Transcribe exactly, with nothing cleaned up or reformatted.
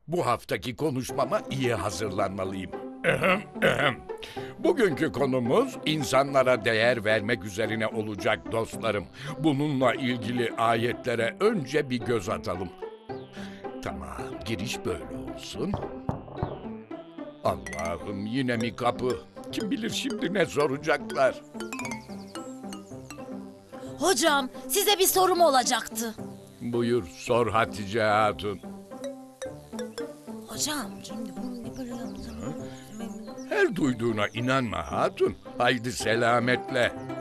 Bu haftaki konuşmama iyi hazırlanmalıyım. Ehem, ehem. Bugünkü konumuz insanlara değer vermek üzerine olacak dostlarım. Bununla ilgili ayetlere önce bir göz atalım. Tamam, giriş böyle olsun. Allah'ım, yine mi kapı? Kim bilir şimdi ne soracaklar? Hocam, size bir sorum olacaktı. Buyur, sor Hatice Hatun. Hocam, şimdi bunu böyle yapacağım. Her duyduğuna inanma hatun. Haydi selametle.